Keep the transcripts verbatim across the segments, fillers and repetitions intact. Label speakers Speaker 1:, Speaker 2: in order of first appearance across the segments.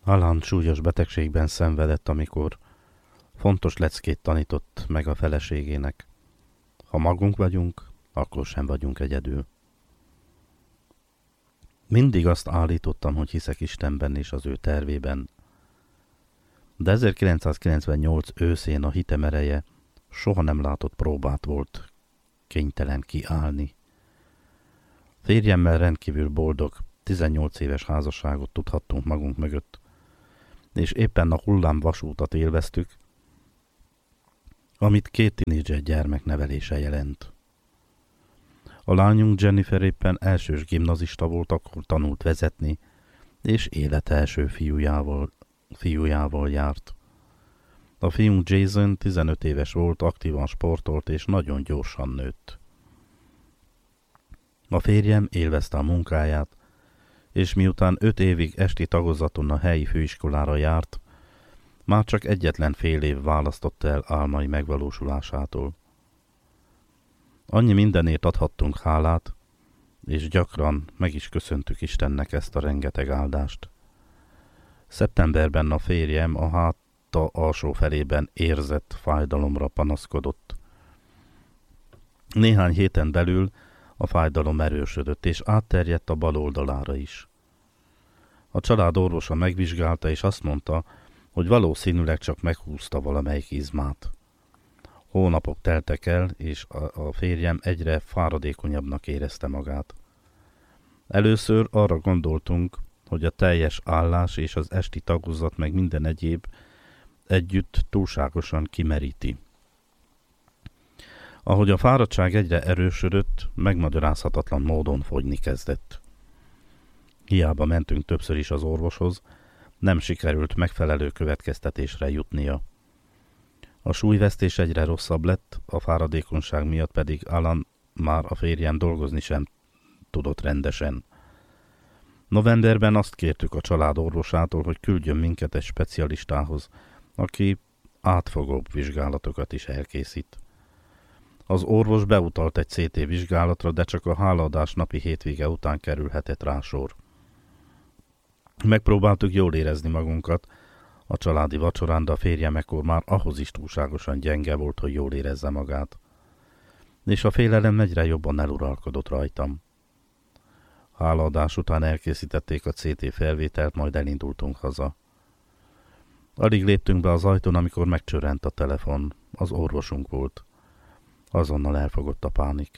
Speaker 1: Alan súlyos betegségben szenvedett, amikor fontos leckét tanított meg a feleségének. Ha magunk vagyunk, akkor sem vagyunk egyedül. Mindig azt állítottam, hogy hiszek Istenben és az ő tervében, de ezerkilencszázkilencvennyolc őszén a hitem ereje soha nem látott próbát volt kénytelen kiállni. Férjemmel rendkívül boldog, tizennyolc éves házasságot tudhattunk magunk mögött, és éppen a hullám vasútat élveztük, amit két tinédzser gyermek nevelése jelent. A lányunk Jennifer éppen elsős gimnazista volt, akkor tanult vezetni, és élet első fiújával, fiújával járt. A fiunk Jason tizenöt éves volt, aktívan sportolt, és nagyon gyorsan nőtt. A férjem élvezte a munkáját, és miután öt évig esti tagozaton a helyi főiskolára járt, már csak egyetlen fél év választott el álmai megvalósulásától. Annyi mindenért adhattunk hálát, és gyakran meg is köszöntük Istennek ezt a rengeteg áldást. Szeptemberben a férjem a háta alsó felében érzett fájdalomra panaszkodott. Néhány héten belül a fájdalom erősödött, és átterjedt a bal oldalára is. A család orvosa megvizsgálta, és azt mondta, hogy valószínűleg csak meghúzta valamelyik izmát. Hónapok teltek el, és a, a férjem egyre fáradékonyabbnak érezte magát. Először arra gondoltunk, hogy a teljes állás és az esti tagozat meg minden egyéb együtt túlságosan kimeríti. Ahogy a fáradtság egyre erősödött, megmagyarázhatatlan módon fogyni kezdett. Hiába mentünk többször is az orvoshoz, nem sikerült megfelelő következtetésre jutnia. A súlyvesztés egyre rosszabb lett, a fáradékonyság miatt pedig Alan már a férjem dolgozni sem tudott rendesen. Novemberben azt kértük a család orvosától, hogy küldjön minket egy specialistához, aki átfogóbb vizsgálatokat is elkészít. Az orvos beutalt egy cé té vizsgálatra, de csak a hálaadás napi hétvége után kerülhetett rá sor. Megpróbáltuk jól érezni magunkat a családi vacsorán, de a férjem ekkor már ahhoz is túlságosan gyenge volt, hogy jól érezze magát. És a félelem egyre jobban eluralkodott rajtam. Hálaadás után elkészítették a cé té felvételt, majd elindultunk haza. Alig léptünk be az ajtón, amikor megcsörrent a telefon. Az orvosunk volt. Azonnal elfogott a pánik.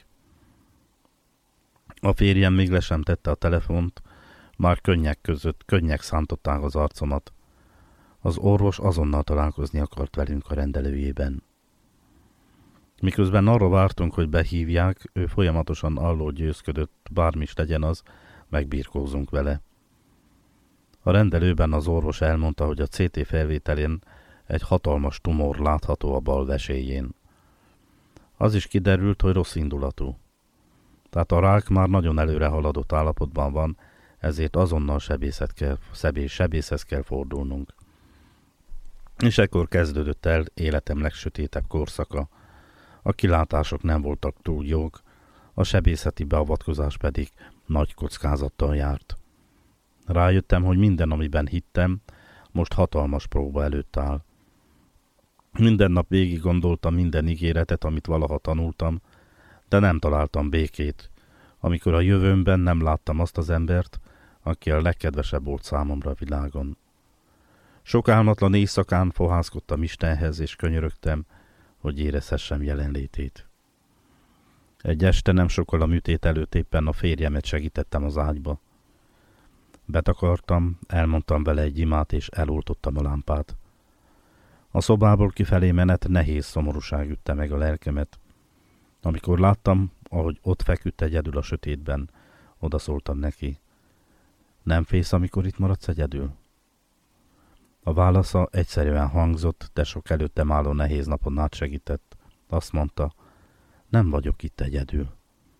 Speaker 1: A férjem még le sem tette a telefont, már könnyek között, könnyek szántották az arcomat. Az orvos azonnal találkozni akart velünk a rendelőjében. Miközben arra vártunk, hogy behívják, ő folyamatosan arról győzködött, bármi is legyen az, megbirkózunk vele. A rendelőben az orvos elmondta, hogy a cé té felvételén egy hatalmas tumor látható a bal vesélyén. Az is kiderült, hogy rossz indulatú. Tehát a rák már nagyon előre haladott állapotban van, ezért azonnal sebészet kell, sebész, sebészhez kell fordulnunk. És ekkor kezdődött el életem legsötétebb korszaka. A kilátások nem voltak túl jók, a sebészeti beavatkozás pedig nagy kockázattal járt. Rájöttem, hogy minden, amiben hittem, most hatalmas próba előtt áll. Minden nap végig gondoltam minden ígéretet, amit valaha tanultam, de nem találtam békét, amikor a jövőmben nem láttam azt az embert, aki a legkedvesebb volt számomra a világon. Sok álmatlan éjszakán fohászkodtam Istenhez, és könyörögtem, hogy érezhessem jelenlétét. Egy este nem sokkal a műtét előtt éppen a férjemet segítettem az ágyba. Betakartam, elmondtam vele egy imát, és eloltottam a lámpát. A szobából kifelé menet nehéz szomorúság ütte meg a lelkemet. Amikor láttam, ahogy ott feküdt egyedül a sötétben, odaszóltam neki. Nem félsz, amikor itt maradsz egyedül? A válasza egyszerűen hangzott, de sok előttem álló nehéz napon át segített. Azt mondta, nem vagyok itt egyedül.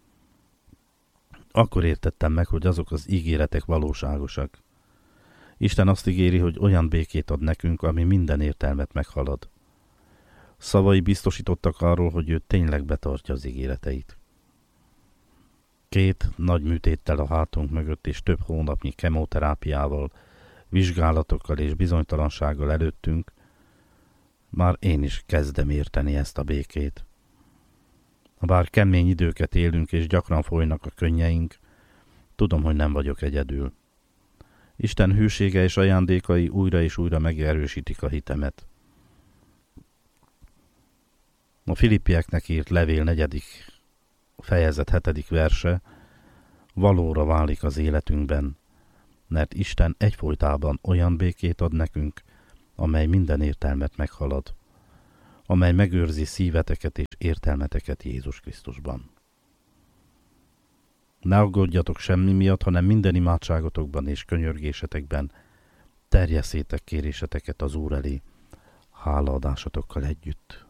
Speaker 1: Akkor értettem meg, hogy azok az ígéretek valóságosak. Isten azt ígéri, hogy olyan békét ad nekünk, ami minden értelmet meghalad. Szavai biztosítottak arról, hogy ő tényleg betartja az ígéreteit. Két nagy műtéttel a hátunk mögött és több hónapnyi kemoterápiával vizsgálatokkal és bizonytalansággal előttünk, már én is kezdem érteni ezt a békét. Bár kemény időket élünk és gyakran folynak a könnyeink, tudom, hogy nem vagyok egyedül. Isten hűsége és ajándékai újra és újra megerősítik a hitemet. A Filippieknek írt levél negyedik fejezet hetedik verse valóra válik az életünkben, mert Isten egyfolytában olyan békét ad nekünk, amely minden értelmet meghalad, amely megőrzi szíveteket és értelmeteket Jézus Krisztusban. Ne aggódjatok semmi miatt, hanem minden imádságotokban és könyörgésetekben terjesszétek kéréseteket az Úr elé, hálaadásotokkal együtt.